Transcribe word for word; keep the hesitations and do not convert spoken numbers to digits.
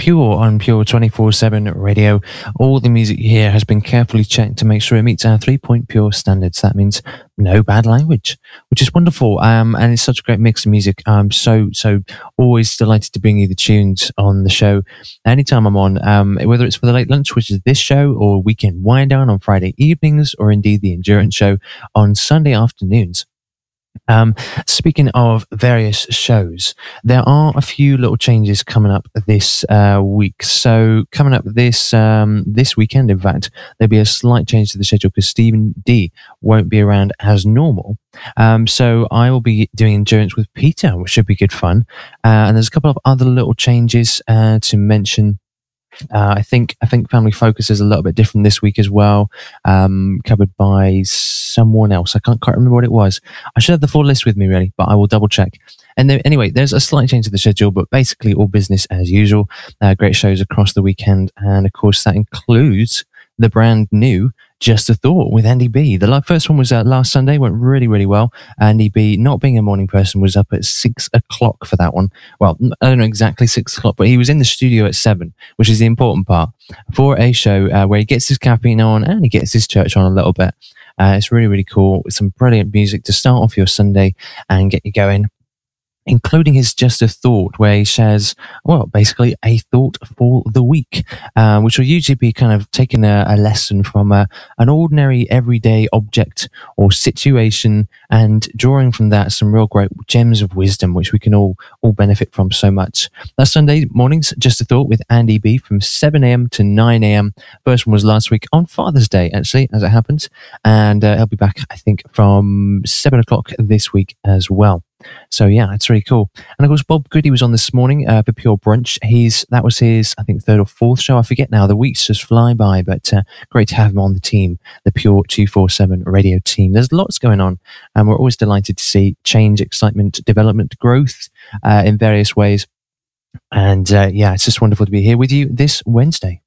Pure on Pure twenty-four seven Radio. All the music here has been carefully checked to make sure it meets our three-point Pure standards. That means no bad language, which is wonderful. Um, and it's such a great mix of music. I'm so, so always delighted to bring you the tunes on the show anytime I'm on, um, whether it's for the late lunch, which is this show, or weekend wind down on Friday evenings, or indeed the endurance show on Sunday afternoons. Um, speaking of various shows, there are a few little changes coming up this uh, week. So coming up this um, this weekend, in fact, there'll be a slight change to the schedule because Stephen D won't be around as normal. Um, so I will be doing endurance with Peter, which should be good fun. Uh, and there's a couple of other little changes uh, to mention. Uh, I think I think Family Focus is a little bit different this week as well, um, covered by someone else. I can't quite remember what it was. I should have the full list with me, really, but I will double check. And then, anyway, there's a slight change to the schedule, but basically all business as usual. Uh, great shows across the weekend, and of course that includes the brand new Just a Thought with Andy B. The first one was uh, last Sunday, went really, really well. Andy B, not being a morning person, was up at six o'clock for that one. Well, I don't know exactly six o'clock, but he was in the studio at seven, which is the important part, for a show uh, where he gets his caffeine on and he gets his church on a little bit. Uh, it's really, really cool. With some brilliant music to start off your Sunday and get you going, including his Just a Thought, where he shares, well, basically a thought for the week, uh, which will usually be kind of taking a, a lesson from a, an ordinary everyday object or situation and drawing from that some real great gems of wisdom, which we can all all benefit from so much. That's Sunday mornings, Just a Thought with Andy B from seven a.m. to nine a.m. First one was last week on Father's Day, actually, as it happens. And uh, he'll be back, I think, from seven o'clock this week as well. So yeah, it's really cool. And of course, Bob Goody was on this morning uh, for Pure Brunch. He's that was his, I think, third or fourth show. I forget now. The weeks just fly by, but uh, great to have him on the team, the Pure two forty-seven Radio team. There's lots going on, and we're always delighted to see change, excitement, development, growth uh, in various ways. And uh, yeah, it's just wonderful to be here with you this Wednesday.